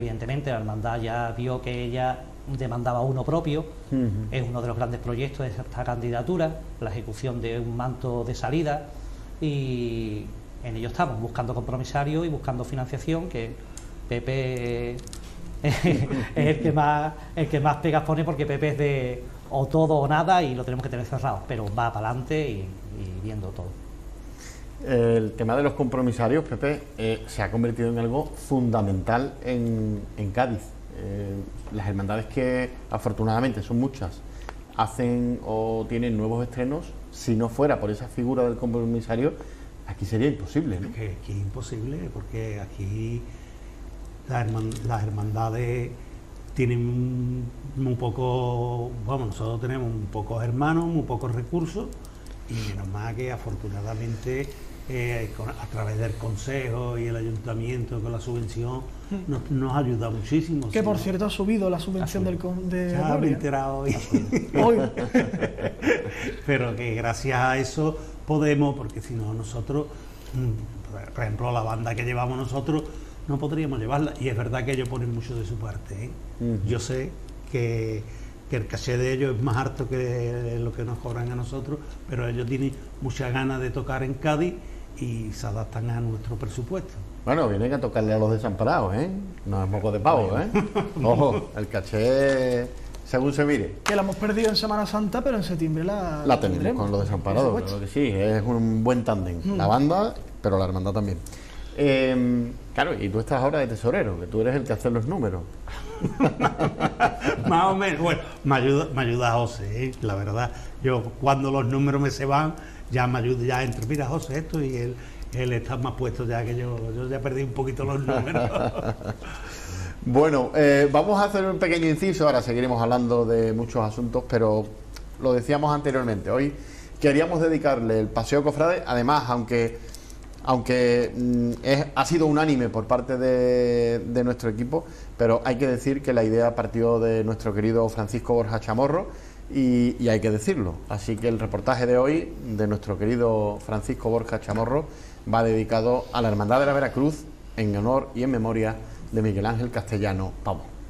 Evidentemente la hermandad ya vio que ella demandaba uno propio. Es uno de los grandes proyectos de esta candidatura, la ejecución de un manto de salida, y en ello estamos, buscando compromisarios y buscando financiación, que Pepe es el que más pegas pone, porque Pepe es de o todo o nada y lo tenemos que tener cerrado, pero va para adelante y viendo todo. El tema de los compromisarios, Pepe, se ha convertido en algo fundamental en Cádiz. Las hermandades, que afortunadamente son muchas, hacen o tienen nuevos estrenos. Si no fuera por esa figura del compromisario, aquí sería imposible, ¿no? Que aquí es imposible, porque aquí las hermandades tienen muy poco, vamos, nosotros tenemos muy pocos hermanos, muy pocos recursos, y menos mal que afortunadamente a través del Consejo y el Ayuntamiento con la subvención nos ayuda muchísimo. Que por cierto ha subido la subvención de ya me he enterado hoy. Pero que gracias a eso podemos, porque si no nosotros, por ejemplo, la banda que llevamos nosotros no podríamos llevarla, y es verdad que ellos ponen mucho de su parte, ¿eh? Yo sé que el caché de ellos es más alto que lo que nos cobran a nosotros, pero ellos tienen muchas ganas de tocar en Cádiz y se adaptan a nuestro presupuesto. Bueno, vienen a tocarle a los desamparados, ¿eh? No es moco de pavo, ¿eh? Ojo, el caché, según se mire. Que la hemos perdido en Semana Santa, pero en septiembre la tenemos con los desamparados, claro que sí, es un buen tándem. La banda, pero la hermandad también. Claro, y tú estás ahora de tesorero, que tú eres el que hace los números. Más o menos. Bueno, me ayuda José, ¿eh? La verdad. Yo cuando los números me se van, ya me ayuda, ya entre, mira José, esto, y él está más puesto ya que yo ya perdí un poquito los números. Bueno, vamos a hacer un pequeño inciso, ahora seguiremos hablando de muchos asuntos, pero lo decíamos anteriormente, hoy queríamos dedicarle el Paseo Cofrade, además, aunque ha sido unánime por parte de nuestro equipo, pero hay que decir que la idea partió de nuestro querido Francisco Borja Chamorro, y hay que decirlo. Así que el reportaje de hoy de nuestro querido Francisco Borja Chamorro va dedicado a la Hermandad de la Veracruz, en honor y en memoria de Miguel Ángel Castellano Pavón.